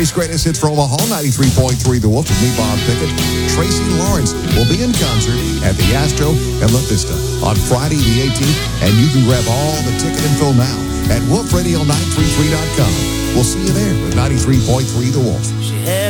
country's greatest hits for Omaha, 93.3 The Wolf with me, Bob Pickett. Tracy Lawrence will be in concert at the Astro in La Vista on Friday the 18th, and you can grab all the ticket info now at wolfradio933.com. We'll see you there with 93.3 The Wolf.